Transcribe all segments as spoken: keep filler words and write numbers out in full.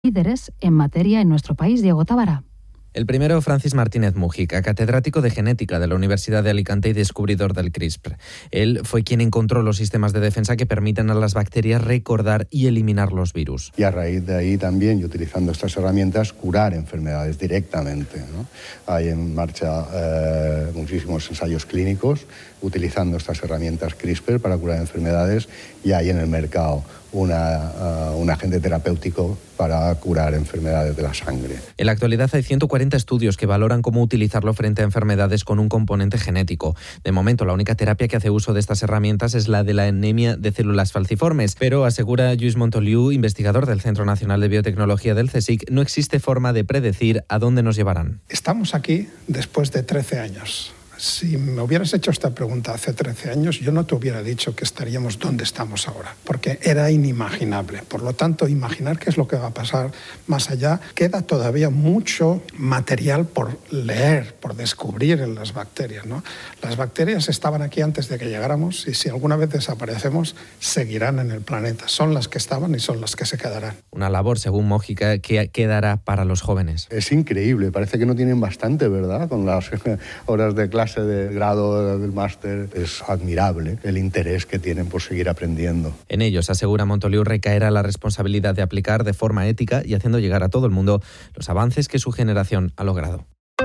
líderes en materia en nuestro país. Diego Tábara. El primero, Francis Martínez Mújica, catedrático de genética de la Universidad de Alicante y descubridor del CRISPR. Él fue quien encontró los sistemas de defensa que permiten a las bacterias recordar y eliminar los virus. Y a raíz de ahí también, y utilizando estas herramientas, curar enfermedades directamente, ¿no? Hay en marcha eh, muchísimos ensayos clínicos utilizando estas herramientas CRISPR para curar enfermedades, y hay en el mercado Una, uh, un agente terapéutico para curar enfermedades de la sangre. En la actualidad hay ciento cuarenta estudios que valoran cómo utilizarlo frente a enfermedades con un componente genético. De momento, la única terapia que hace uso de estas herramientas es la de la anemia de células falciformes, pero asegura Lluís Montoliu, investigador del Centro Nacional de Biotecnología del CSIC, no existe forma de predecir a dónde nos llevarán. Estamos aquí después de trece años. Si me hubieras hecho esta pregunta hace trece años, yo no te hubiera dicho que estaríamos donde estamos ahora, porque era inimaginable. Por lo tanto, imaginar qué es lo que va a pasar más allá, queda todavía mucho material por leer, por descubrir en las bacterias, ¿no? Las bacterias estaban aquí antes de que llegáramos, y si alguna vez desaparecemos, seguirán en el planeta. Son las que estaban y son las que se quedarán. Una labor, según Mújica, que quedará para los jóvenes. Es increíble, parece que no tienen bastante, ¿verdad? Con las horas de clase de grado, del máster. Es admirable el interés que tienen por seguir aprendiendo. En ellos, asegura Montoliu, recaerá la responsabilidad de aplicar de forma ética y haciendo llegar a todo el mundo los avances que su generación ha logrado.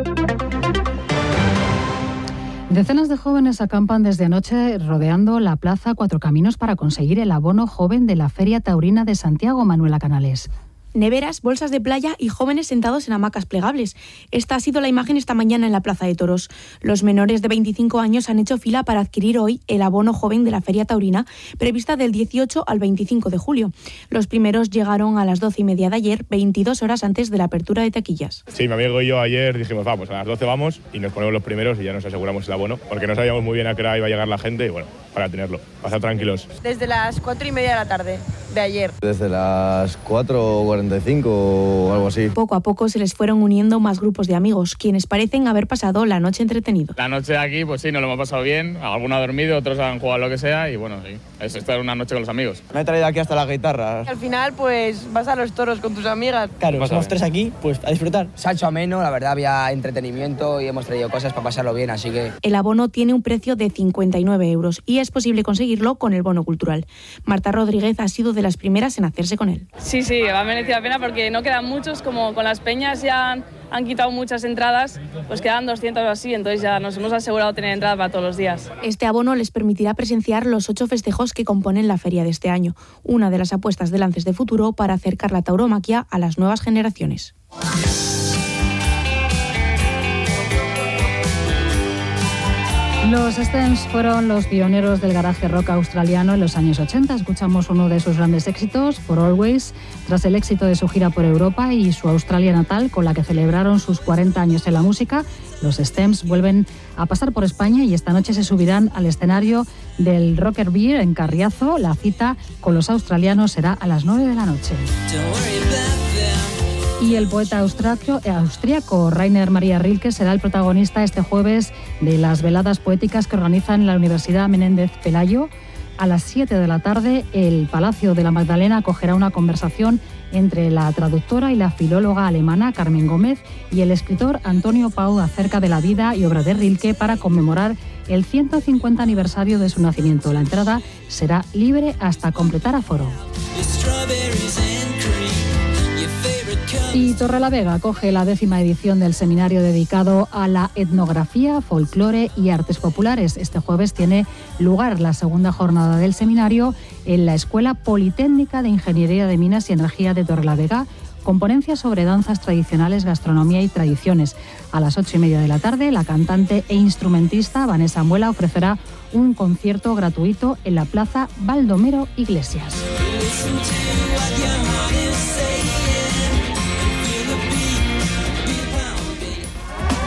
Decenas de jóvenes acampan desde anoche rodeando la Plaza Cuatro Caminos para conseguir el abono joven de la Feria Taurina de Santiago. Manuela Canales. Neveras, bolsas de playa y jóvenes sentados en hamacas plegables. Esta ha sido la imagen esta mañana en la Plaza de Toros. Los menores de veinticinco años han hecho fila para adquirir hoy el abono joven de la Feria Taurina, prevista del dieciocho al veinticinco de julio. Los primeros llegaron a las doce y media de ayer, veintidós horas antes de la apertura de taquillas. Sí, mi amigo y yo ayer dijimos, vamos, a las doce vamos y nos ponemos los primeros y ya nos aseguramos el abono, porque no sabíamos muy bien a qué hora iba a llegar la gente y bueno, para tenerlo, pasar tranquilos. Desde las cuatro y media de la tarde de ayer. Desde las cuatro cuarenta y cinco o algo así. Poco a poco se les fueron uniendo más grupos de amigos, quienes parecen haber pasado la noche entretenido. La noche de aquí, pues sí, nos lo hemos pasado bien. Algunos ha dormido, otros han jugado lo que sea y bueno, sí, es estar una noche con los amigos. Me he traído aquí hasta las guitarras. Al final, pues vas a los toros con tus amigas. Claro, somos tres aquí, pues a disfrutar. Se ha hecho ameno, la verdad, había entretenimiento y hemos traído cosas para pasarlo bien, así que... El abono tiene un precio de cincuenta y nueve euros y es posible conseguirlo con el bono cultural. Marta Rodríguez ha sido de las primeras en hacerse con él. Sí, sí, ha merecido la pena porque no quedan muchos, como con las peñas ya han, han quitado muchas entradas, pues quedan doscientos o así, entonces ya nos hemos asegurado tener entrada para todos los días. Este abono les permitirá presenciar los ocho festejos que componen la feria de este año, una de las apuestas de Lances de Futuro para acercar la tauromaquia a las nuevas generaciones. Los Stems fueron los pioneros del garaje rock australiano en los años ochenta. Escuchamos uno de sus grandes éxitos, For Always, tras el éxito de su gira por Europa y su Australia natal, con la que celebraron sus cuarenta años en la música. Los Stems vuelven a pasar por España y esta noche se subirán al escenario del Rocker Beer en Carriazo. La cita con los australianos será a las nueve de la noche. Y el poeta austriaco, austriaco Rainer Maria Rilke será el protagonista este jueves de las veladas poéticas que organizan la Universidad Menéndez Pelayo. A las siete de la tarde, el Palacio de la Magdalena acogerá una conversación entre la traductora y la filóloga alemana Carmen Gómez y el escritor Antonio Pau acerca de la vida y obra de Rilke para conmemorar el ciento cincuenta aniversario de su nacimiento. La entrada será libre hasta completar aforo. Y Torrelavega acoge la décima edición del seminario dedicado a la etnografía, folclore y artes populares. Este jueves tiene lugar la segunda jornada del seminario en la Escuela Politécnica de Ingeniería de Minas y Energía de Torrelavega, con ponencias sobre danzas tradicionales, gastronomía y tradiciones. A las ocho y media de la tarde, la cantante e instrumentista Vanessa Muela ofrecerá un concierto gratuito en la Plaza Baldomero Iglesias.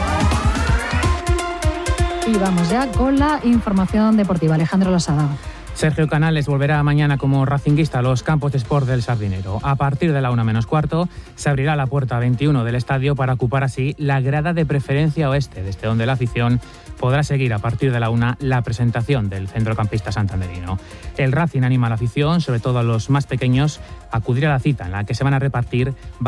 Y vamos ya con la información deportiva. Alejandro Losada. Sergio Canales volverá mañana como racinguista a los campos de Sport del Sardinero. A partir de la una menos cuarto se abrirá la puerta veintiuno del estadio para ocupar así la grada de preferencia oeste, desde donde la afición podrá seguir a partir de la una la presentación del centrocampista santanderino. El Racing anima a la afición, sobre todo a los más pequeños, a acudir a la cita en la que se van a repartir